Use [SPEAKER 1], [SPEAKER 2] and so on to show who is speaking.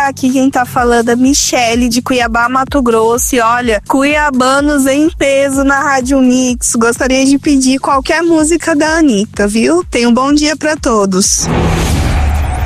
[SPEAKER 1] dia, aqui quem tá falando é Michele de Cuiabá, Mato Grosso. E olha, cuiabanos em peso na Rádio Mix. Gostaria de pedir qualquer música da Anitta, viu? Tenha um bom dia pra todos.